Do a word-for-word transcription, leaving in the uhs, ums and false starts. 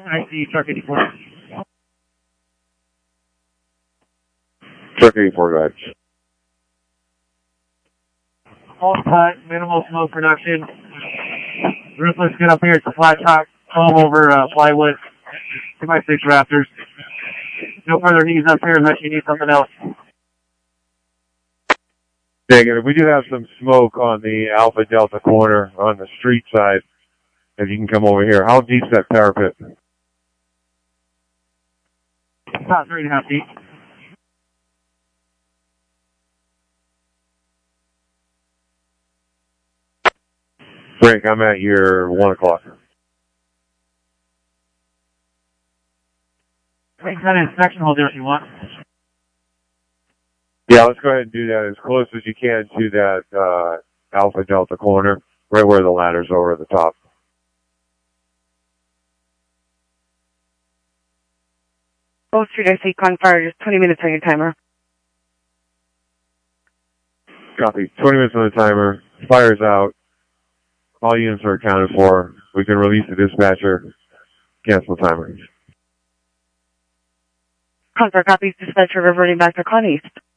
I see truck eighty-four. Truck eighty-four, go ahead. All cut, minimal smoke production. Roof looks good up here. It's a flat top, foam over uh, plywood. two by six Raptors. No further needs up here unless you need something else. Negative. We do have some smoke on the Alpha Delta corner on the street side. If you can come over here. How deep's that parapet? About three and a half feet. Frank, I'm at your one o'clock. We can cut an inspection hole there if you want. Yeah, let's go ahead and do that as close as you can to that uh, Alpha Delta corner, right where the ladder's over the top. Both Street, I see con fire, just twenty minutes on your timer. Copy. twenty minutes on the timer. Fire's out. All units are accounted for. We can release the dispatcher. Cancel timer. Con fire copies, dispatcher reverting back to Con East.